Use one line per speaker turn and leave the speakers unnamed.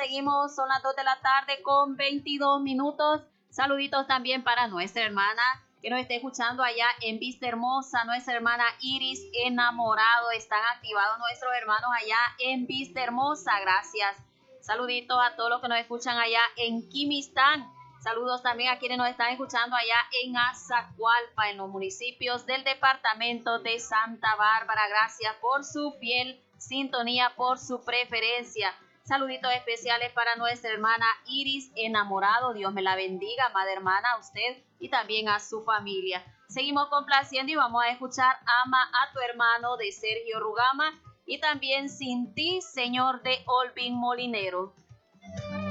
seguimos, son las 2 de la tarde con 22 minutos. Saluditos también para nuestra hermana que nos está escuchando allá en Vista Hermosa, nuestra hermana Iris Enamorado. Están activados nuestros hermanos allá en Vista Hermosa, gracias. Saluditos a todos los que nos escuchan allá en Quimistán. Saludos también a quienes nos están escuchando allá en Azacualpa, en los municipios del departamento de Santa Bárbara. Gracias por su fiel sintonía, por su preferencia. Saluditos especiales para nuestra hermana Iris Enamorado. Dios me la bendiga, madre hermana, a usted y también a su familia. Seguimos complaciendo y vamos a escuchar Ama a tu hermano de Sergio Rugama y también Sin ti, Señor, de Olvin Molinero.